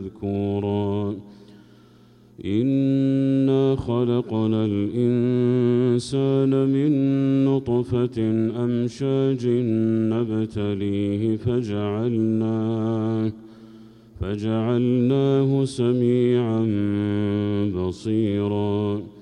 مذكورا إنا خلقنا الإنسان من نطفة أمشاج نبتليه فجعلناه سميعا بصيرا